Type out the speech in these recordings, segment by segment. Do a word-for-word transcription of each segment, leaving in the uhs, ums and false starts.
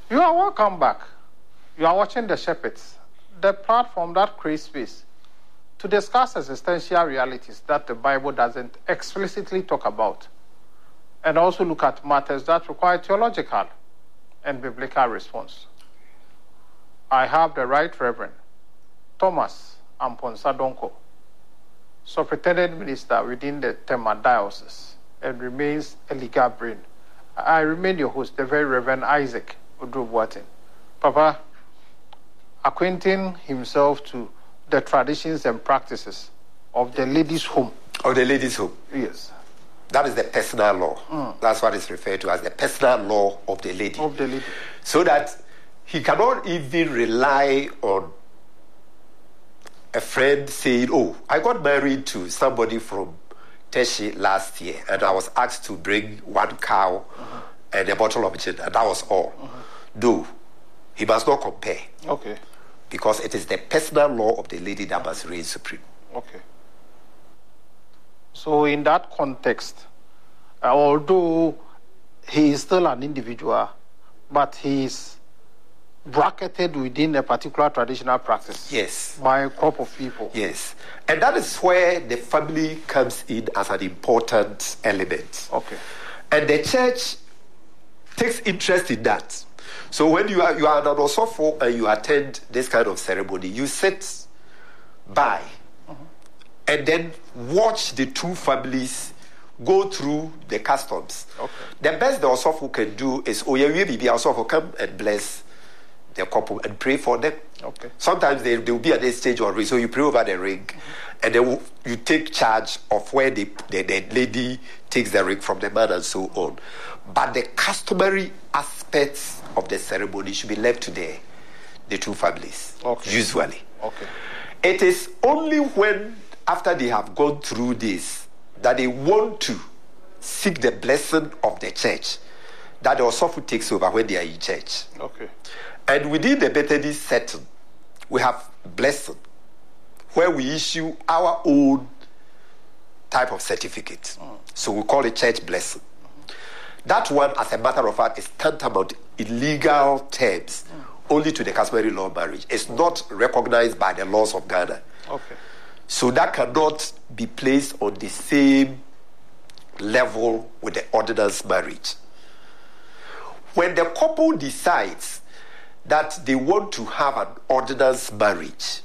You are welcome back. You are watching The Shepherds, the platform that creates space to discuss existential realities that the Bible doesn't explicitly talk about, and also look at matters that require theological and biblical response. I have the Right Reverend Thomas Amponsa Donko, Superintendent Minister within the Tema Diocese, and remains a legal brain. I remain your host, the Very Reverend Isaac Odro-Boateng. Papa, acquainting himself to the traditions and practices of the ladies' home. Of the ladies' home? Yes. That is the personal law. Mm. That's what is referred to as the personal law of the lady. Of the lady. So that he cannot even rely on a friend saying, oh, I got married to somebody from Teshi last year, and I was asked to bring one cow uh-huh. and a bottle of gin, and that was all. Uh-huh. No, he must not compare. Okay. Because it is the personal law of the lady that must reign supreme. Okay. So in that context, uh, although he is still an individual, but he is bracketed within a particular traditional practice. Yes. By a crop of people. Yes. And that is where the family comes in as an important element. Okay. And the church takes interest in that. So when you are you are an osofo and you attend this kind of ceremony, you sit by uh-huh. and then watch the two families go through the customs. Okay. The best the osofo can do is, oh yeah, we be osofo, come and bless the couple and pray for them. Okay. Sometimes there will be an exchange or ring, so you pray over the ring, mm-hmm. and then you take charge of where the, the, the lady takes the ring from the man and so on. But the customary aspects of the ceremony should be left to the, the two families, okay. usually. Okay. It is only when, after they have gone through this, that they want to seek the blessing of the church, that the osofo takes over when they are in church. Okay. And within the Methodist setting, we have blessing, where we issue our own type of certificate. Mm. So we call it church blessing. Mm-hmm. That one, as a matter of fact, is tantamount in legal terms mm. only to the customary law of marriage. It's not recognized by the laws of Ghana. Okay. So that cannot be placed on the same level with the ordinance marriage. When the couple decides that they want to have an ordinance marriage,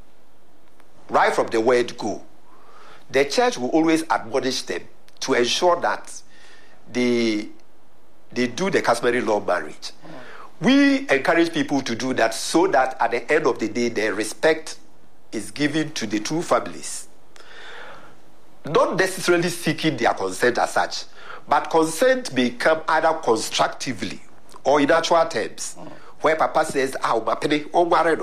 right from the word go, the church will always admonish them to ensure that they, they do the customary law marriage. Mm. We encourage people to do that so that at the end of the day, the respect is given to the two families. Not necessarily seeking their consent as such, but consent may come either constructively or in actual terms. Mm. Where Papa says, ah, mapene ongwareno.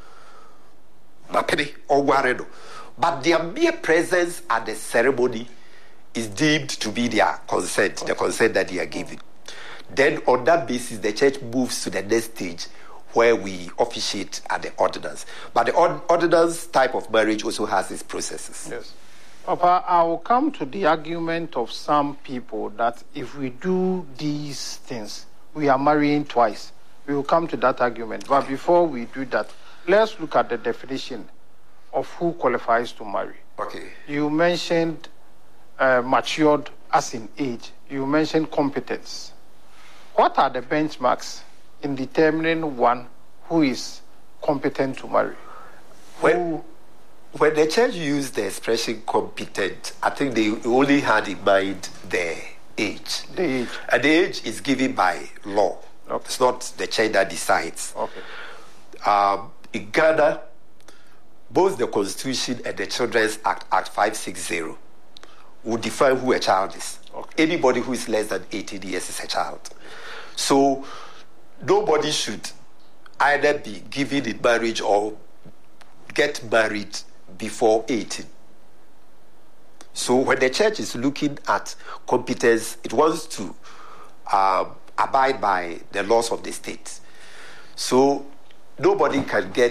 Mapene ongwareno. But their mere presence at the ceremony is deemed to be their consent, okay. the consent that they are giving. Then on that basis, the church moves to the next stage where we officiate at the ordinance. But the ordinance type of marriage also has its processes. Yes. Papa, I will come to the argument of some people that if we do these things, we are marrying twice. We will come to that argument. But before we do that, let's look at the definition of who qualifies to marry. Okay. You mentioned uh, matured as in age. You mentioned competence. What are the benchmarks in determining one who is competent to marry? When, who, when the church used the expression competent, I think they only had in mind the age. The age. And the age is given by law. Okay. It's not the church that decides. Okay. Um, in Ghana, both the Constitution and the Children's Act, Act five sixty, will define who a child is. Okay. Anybody who is less than eighteen years is a child. So nobody should either be given in marriage or get married before eighteen. So when the church is looking at competence, it wants to um, abide by the laws of the state. So nobody can get